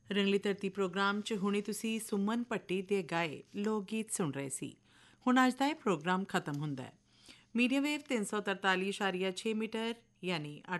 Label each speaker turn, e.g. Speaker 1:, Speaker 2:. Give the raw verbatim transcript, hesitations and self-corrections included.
Speaker 1: ਰੰਗਲੀ ਧਰਤੀ ਪ੍ਰੋਗਰਾਮ 'ਚ ਹੁਣੇ ਤੁਸੀਂ ਸੁਮਨ ਭੱਟੀ ਦੇ ਗਾਏ ਲੋਕ ਗੀਤ ਸੁਣ ਰਹੇ ਸੀ। ਹੁਣ ਅੱਜ ਦਾ ਇਹ ਪ੍ਰੋਗਰਾਮ ਖਤਮ ਹੁੰਦਾ ਹੈ। ਮੀਡੀਅਮ ਵੇਵ ਤਿੰਨ ਸੌ ਤਰਤਾਲੀ ਇਸ਼ਾਰੀਆ ਛੇ ਮੀਟਰ ਯਾਨੀ ਅੱਠ